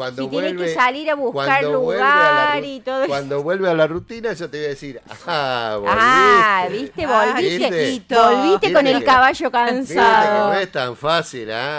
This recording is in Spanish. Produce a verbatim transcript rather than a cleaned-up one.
cuando si vuelve, tiene que salir a buscar lugar a la, y todo. Cuando vuelve a la rutina, yo te voy a decir, ah, volviste. Ah, viste, volviste. ¿Viste? Volviste con ¿Viste el que- caballo Viste que cansado. no es tan fácil, ¿ah?